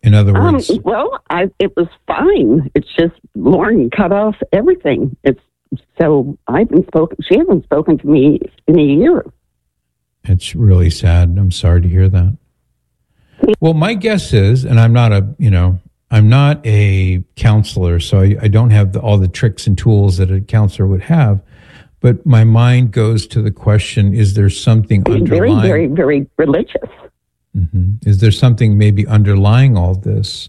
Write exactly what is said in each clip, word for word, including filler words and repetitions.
In other words, um, well, I, it was fine. It's just Lauren cut off everything. It's so I haven't spoken. She hasn't spoken to me in a year. It's really sad. I'm sorry to hear that. Well, my guess is, and I'm not a, you know, I'm not a counselor, so I, I don't have the, all the tricks and tools that a counselor would have. But my mind goes to the question: is there something I'm underlying? Very, very, very religious. Mm-hmm. Is there something maybe underlying all this,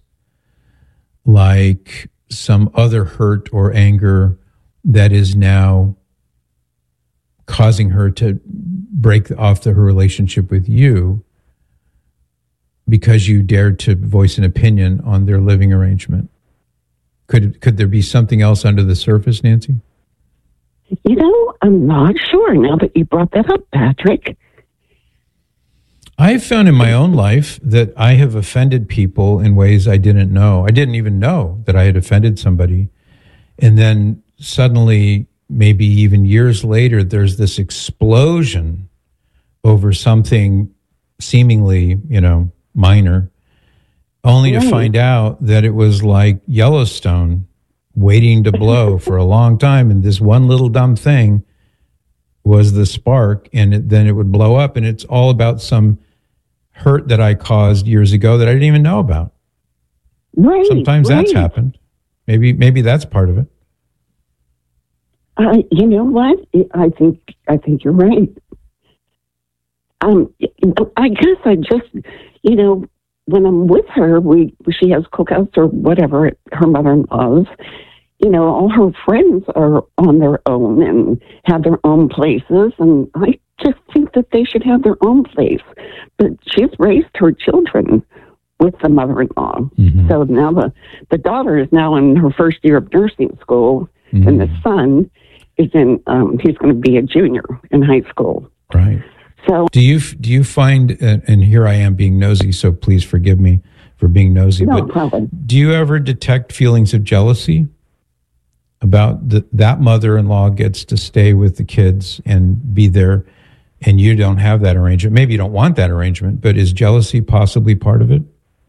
like some other hurt or anger that is now causing her to break off the, her relationship with you because you dared to voice an opinion on their living arrangement? Could could there be something else under the surface, Nancy? You know, I'm not sure now that you brought that up, Patrick. I've found in my own life that I have offended people in ways I didn't know. I didn't even know that I had offended somebody. And then suddenly, maybe even years later, there's this explosion over something seemingly, you know, minor, only to find out that it was like Yellowstone waiting to blow for a long time. And this one little dumb thing was the spark, and it, then it would blow up. And it's all about some hurt that I caused years ago that I didn't even know about. Right. Sometimes right. that's happened. Maybe, maybe that's part of it. Uh, you know what? I think I think you're right. Um, I guess I just, you know, when I'm with her, we she has cookouts or whatever at her mother-in-law's. You know, all her friends are on their own and have their own places, and I just think that they should have their own place. But she's raised her children with the mother-in-law. Mm-hmm. So now the, the daughter is now in her first year of nursing school, mm-hmm. and the son is in, um, he's going to be a junior in high school. Right. So do you, do you find, and here I am being nosy, so please forgive me for being nosy, no but problem. Do you ever detect feelings of jealousy about the, that mother-in-law gets to stay with the kids and be there, and you don't have that arrangement? Maybe you don't want that arrangement, but is jealousy possibly part of it?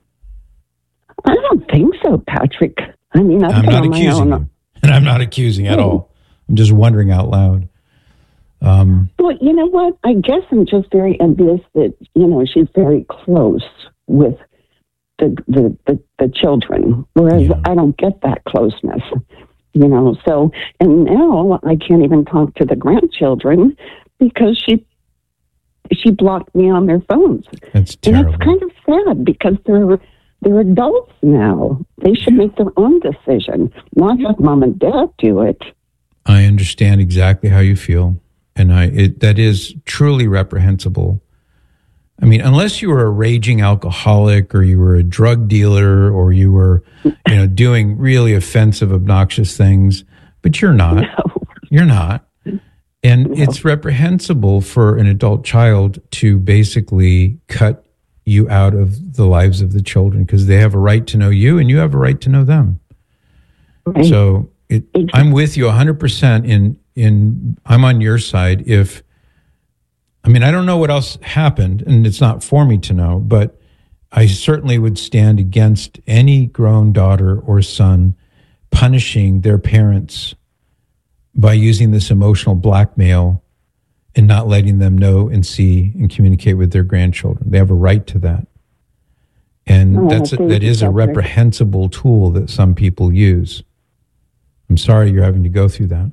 I don't think so, Patrick. I mean, I've I'm not on my accusing own. you, and I'm not accusing at all. I'm just wondering out loud. Um, well, you know what? I guess I'm just very envious that, you know, she's very close with the the, the, the children, whereas yeah. I don't get that closeness, you know. So, and now I can't even talk to the grandchildren because she she blocked me on their phones. That's terrible. And it's kind of sad because they're they're adults now. They should make their own decision, not have mom and dad do it. I understand exactly how you feel. And I, it, that is truly reprehensible. I mean, unless you were a raging alcoholic or you were a drug dealer or you were, you know, doing really offensive, obnoxious things, but you're not. No. You're not. And No. it's reprehensible for an adult child to basically cut you out of the lives of the children because they have a right to know you and you have a right to know them. Right. So it, I'm with you one hundred percent in, in, I'm on your side. If, I mean, I don't know what else happened and it's not for me to know, but I certainly would stand against any grown daughter or son punishing their parents by using this emotional blackmail and not letting them know and see and communicate with their grandchildren. They have a right to that. And oh, that's a, that is a reprehensible tool that some people use. I'm sorry you're having to go through that.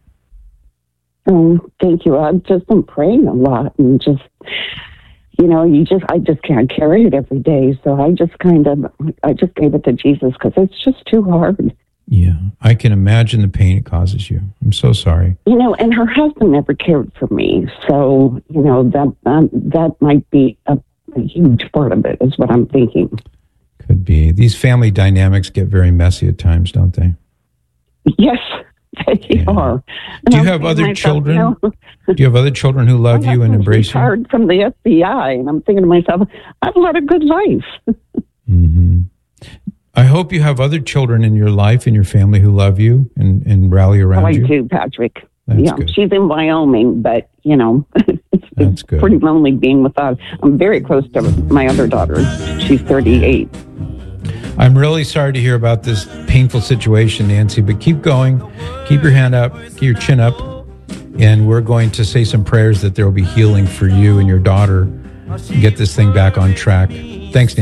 Um, thank you. I've just been praying a lot and just, you know, you just, I just can't carry it every day. So I just kind of, I just gave it to Jesus because it's just too hard. Yeah, I can imagine the pain it causes you. I'm so sorry. You know, and her husband never cared for me. So, you know, that um, that might be a, a huge part of it is what I'm thinking. Could be. These family dynamics get very messy at times, don't they? Yes, they yeah. are. And Do you I'm have other myself, children? you know, Do you have other children who love you and embrace you? Retired from the F B I, and I'm thinking to myself, I've led a good life. Mm-hmm. I hope you have other children in your life, in your family who love you and, and rally around oh, I you. I do, Patrick. That's yeah, good. She's in Wyoming, but, you know, it's, That's it's good. pretty lonely being without. I'm very close to my other daughter. She's thirty-eight. I'm really sorry to hear about this painful situation, Nancy, but keep going. Keep your hand up, keep your chin up, and we're going to say some prayers that there will be healing for you and your daughter. Get this thing back on track. Thanks, Nancy.